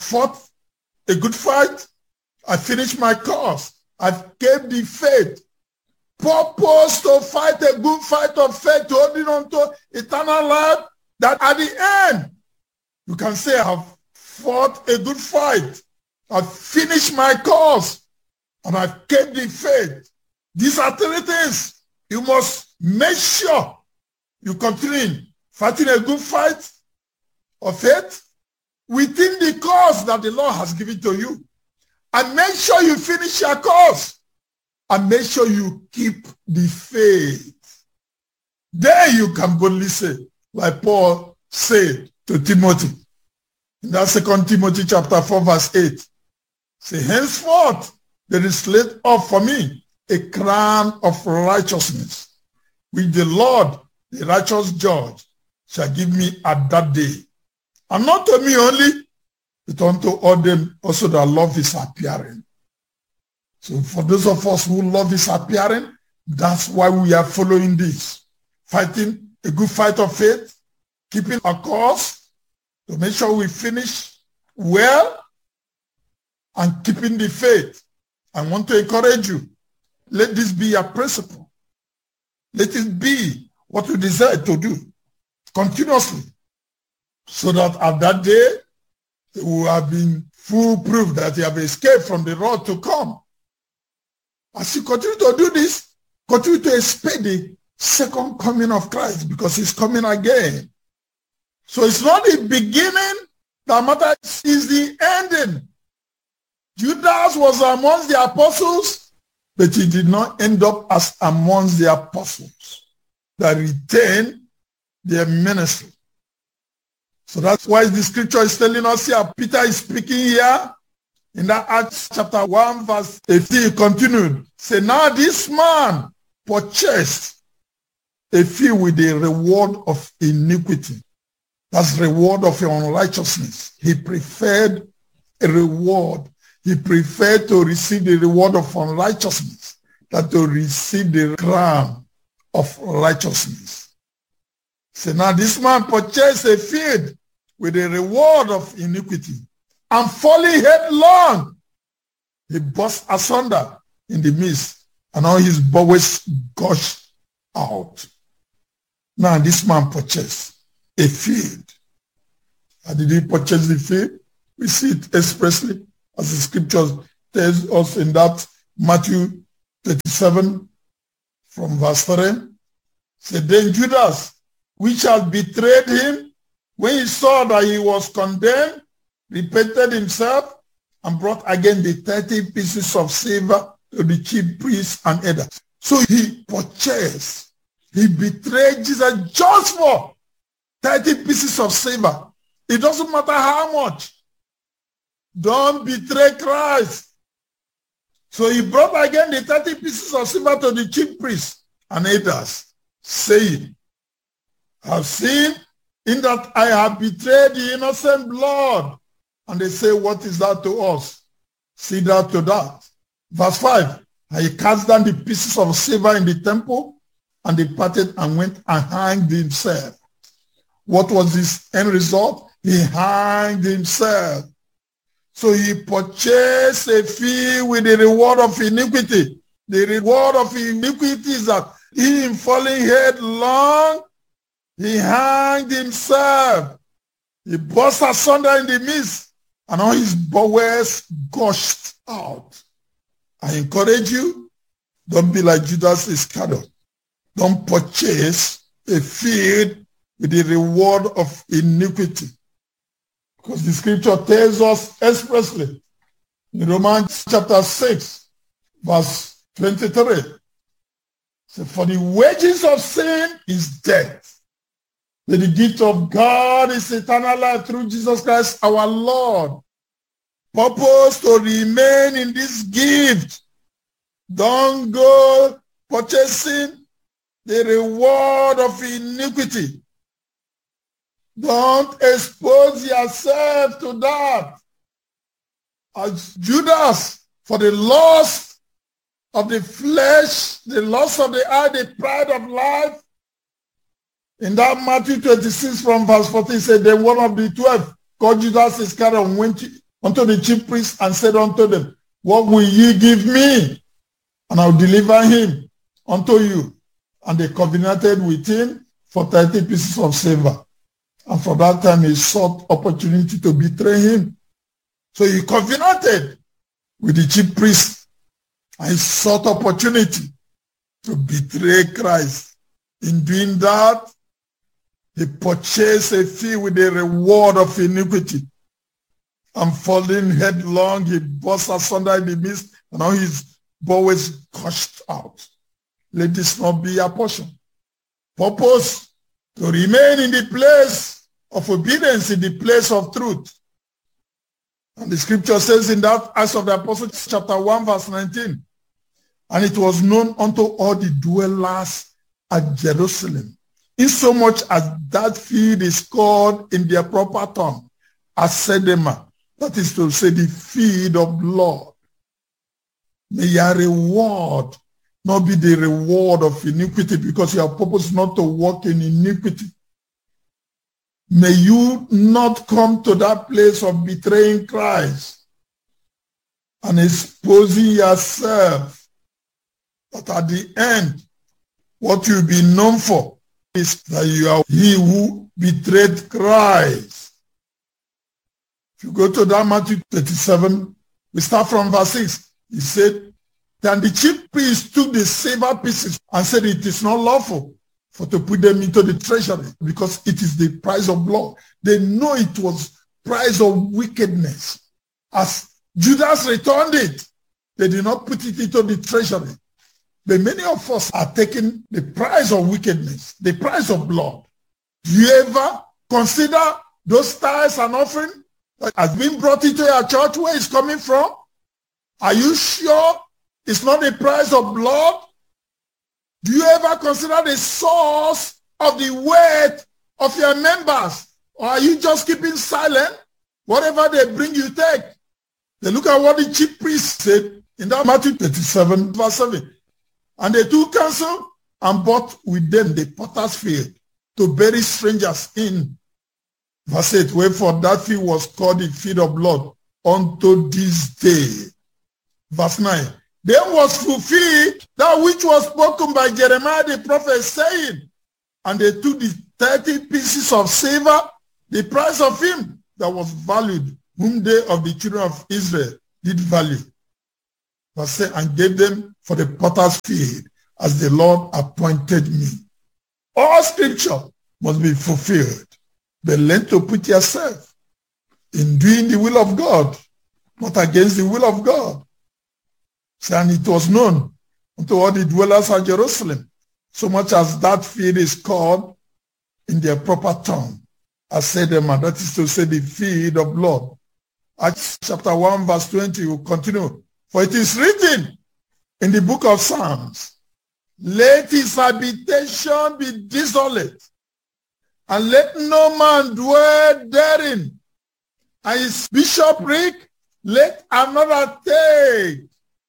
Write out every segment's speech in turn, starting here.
fought a good fight. I finished my course. I've kept the faith. Purpose to fight a good fight of faith, holding on to eternal life, that at the end, you can say, I've fought a good fight. I've finished my course, and I've kept the faith. These are three things. You must make sure you continue fighting a good fight of faith within the course that the Lord has given to you. And make sure you finish your course. And make sure you keep the faith. Then you can boldly say, like Paul said to Timothy, in that 2 Timothy chapter 4, verse 8, say, henceforth there is laid up for me a crown of righteousness, which the Lord, the righteous judge, shall give me at that day. And not to me only, but unto all them also that love his appearing. So for those of us who love his appearing, that's why we are following this. Fighting a good fight of faith, keeping our course to make sure we finish well, and keeping the faith. I want to encourage you. Let this be your principle. Let it be what you desire to do continuously, so that at that day, you will have been foolproof that you have escaped from the wrath to come. As you continue to do this, continue to expect the second coming of Christ, because he's coming again. So it's not the beginning that matters, it's the ending. Judas was amongst the apostles, but he did not end up as amongst the apostles that retained their ministry. So that's why the scripture is telling us here, Peter is speaking here, in that Acts chapter 1, verse 18, he continued, say, now this man purchased a fee with the reward of iniquity. That's the reward of your unrighteousness. He preferred a reward. He preferred to receive the reward of unrighteousness than to receive the crown of righteousness. So now this man purchased a field with the reward of iniquity, and falling headlong, he burst asunder in the midst, and all his bowels gushed out. Now this man purchased a field. How did he purchase the field? We see it expressly as the scriptures tells us in that Matthew 37 from verse 3. Said, then Judas, which had betrayed him, when he saw that he was condemned, repented himself and brought again the 30 pieces of silver to the chief priests and elders. So he purchased, he betrayed Jesus just for 30 pieces of silver. It doesn't matter how much. Don't betray Christ. So he brought again the 30 pieces of silver to the chief priests and elders, saying, I've seen in that I have betrayed the innocent blood. And they say, what is that to us? See that to that. Verse 5, and he cast down the pieces of silver in the temple and departed and went and hanged himself. What was his end result? He hanged himself. So he purchased a fee with the reward of iniquity. The reward of iniquity is that he, in falling headlong, he hanged himself. He burst asunder in the midst, and all his bowels gushed out. I encourage you, don't be like Judas Iscariot. Don't purchase a field with the reward of iniquity. Because the scripture tells us expressly in Romans chapter 6, verse 23. So, for the wages of sin is death, but the gift of God is eternal life through Jesus Christ our Lord. Purpose to remain in this gift. Don't go purchasing the reward of iniquity. Don't expose yourself to that. As Judas, for the lust of the flesh, the lust of the eye, the pride of life. In that Matthew 26 from verse 14 said, then one of the 12, called Judas Iscariot, went unto the chief priests and said unto them, what will ye give me? And I will deliver him unto you. And they covenanted with him for 30 pieces of silver. And from that time he sought opportunity to betray him. So he covenanted with the chief priest and he sought opportunity to betray Christ. In doing that, he purchased a fee with a reward of iniquity. And falling headlong, he burst asunder in the midst, and now his bowels crushed out. Let this not be your portion. Purpose to remain in the place of obedience, in the place of truth. And the scripture says in that Acts of the Apostles, chapter 1, verse 19, and it was known unto all the dwellers at Jerusalem, insomuch as that field is called in their proper tongue, Asedema, that is to say, the field of blood. May your reward not be the reward of iniquity, because your purpose is not to walk in iniquity. May you not come to that place of betraying Christ and exposing yourself, but at the end, what you'll be known for is that you are he who betrayed Christ. If you go to that Matthew 37, we start from verse 6. He said, then the chief priest took the silver pieces and said, it is not lawful for to put them into the treasury, because it is the price of blood. They know it was price of wickedness. As Judas returned it, they did not put it into the treasury. But many of us are taking the price of wickedness, the price of blood. Do you ever consider those tithes and offering that has been brought into your church, where it's coming from? Are you sure it's not the price of blood? Do you ever consider the source of the weight of your members? Or are you just keeping silent? Whatever they bring, you take. They look at what the chief priest said in that Matthew 37, verse 7. And they took counsel and bought with them the potter's field to bury strangers in. Verse 8, wherefore that field was called the field of blood unto this day. Verse 9, then was fulfilled that which was spoken by Jeremiah the prophet, saying, and they took the 30 pieces of silver, the price of him that was valued, whom they of the children of Israel did value. Verse 8, and gave them for the potter's field, as the Lord appointed me. All scripture must be fulfilled. But learn to put yourself in doing the will of God, not against the will of God. And it was known unto all the dwellers at Jerusalem, so much as that field is called in their proper tongue, Asedema, that is to say, the field of blood. Acts chapter 1, verse 20 will continue. For it is written in the book of Psalms, let his habitation be desolate, and let no man dwell therein, and his bishopric let another take.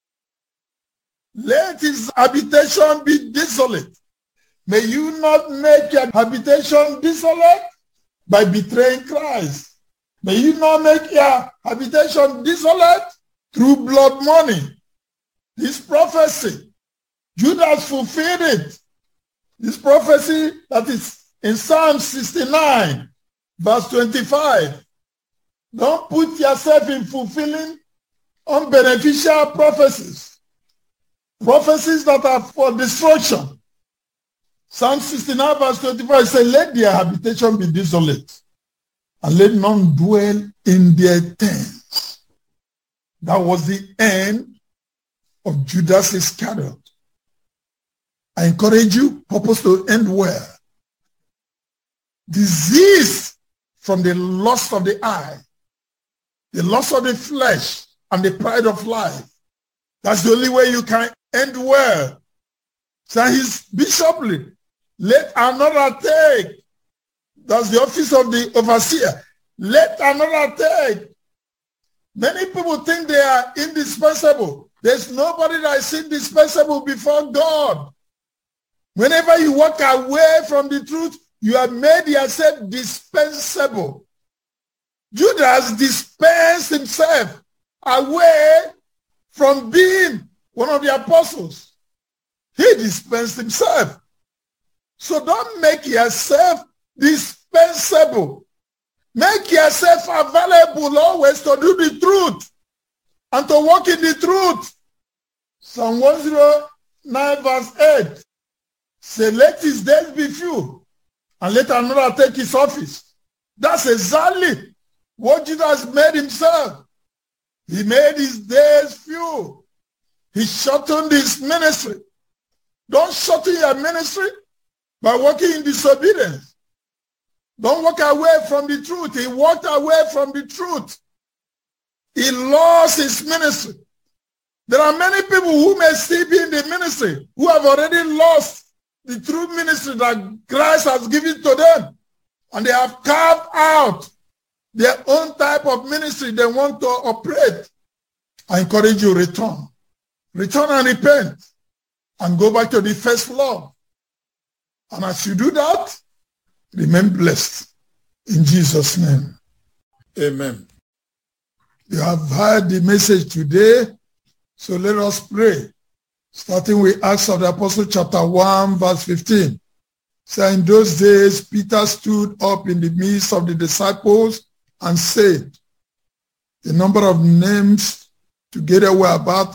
Let his habitation be desolate. May you not make your habitation desolate by betraying Christ. May you not make your habitation desolate through blood money. This prophecy, Judas fulfilled it. This prophecy that is in Psalm 69, verse 25. Don't put yourself in fulfilling unbeneficial prophecies. Prophecies that are for destruction. Psalm 69, verse 25 says, let their habitation be desolate, and let none dwell in their tents. That was the end of Judas Iscariot. I encourage you, purpose to end well. Disease from the lust of the eye, the lust of the flesh, and the pride of life. That's the only way you can end well. So his bishopric, let another take. That's the office of the overseer. Let another take. Many people think they are indispensable. There's nobody that is indispensable before God. Whenever you walk away from the truth, you have made yourself dispensable. Judas dispensed himself away from being one of the apostles. He dispensed himself. So don't make yourself dispensable. Make yourself available always to do the truth and to walk in the truth. Psalm 109 verse 8 say, let his days be few and let another take his office. That's exactly what Jesus made himself. He made his days few. He shortened his ministry. Don't shorten your ministry by walking in disobedience. Don't walk away from the truth. He walked away from the truth. He lost his ministry. There are many people who may still be in the ministry who have already lost the true ministry that Christ has given to them. And they have carved out their own type of ministry they want to operate. I encourage you, return. Return and repent and go back to the first love. And as you do that, remain blessed. In Jesus' name, amen. You have heard the message today, so let us pray. Starting with Acts of the Apostle chapter 1, verse 15. So in those days, Peter stood up in the midst of the disciples and said, the number of names together were about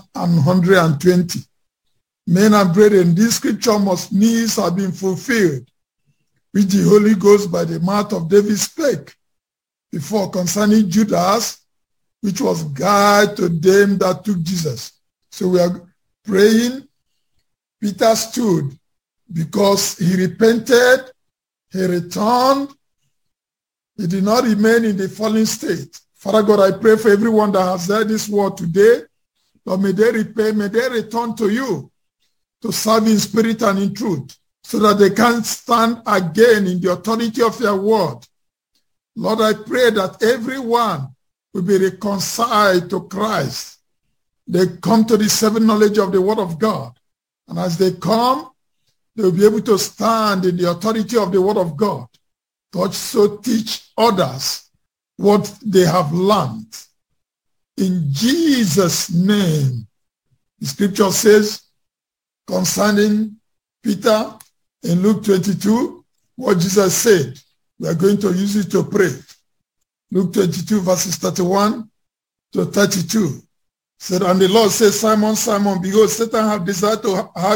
120. Men and brethren, this scripture must needs have been fulfilled, which the Holy Ghost by the mouth of David spake before concerning Judas, which was guide to them that took Jesus. So we are praying. Peter stood because he repented, he returned, he did not remain in the fallen state. Father God, I pray for everyone that has heard this word today. Lord, may they repent, may they return to you to serve in spirit and in truth, so that they can stand again in the authority of your word. Lord, I pray that everyone will be reconciled to Christ. They come to the saving knowledge of the word of God. And as they come, they will be able to stand in the authority of the word of God, to also teach others what they have learned. In Jesus' name, the scripture says concerning Peter in Luke 22, what Jesus said. We are going to use it to pray. Luke 22, verses 31 to 32. Said, and the Lord said, Simon, Simon, behold, Satan hath desired to have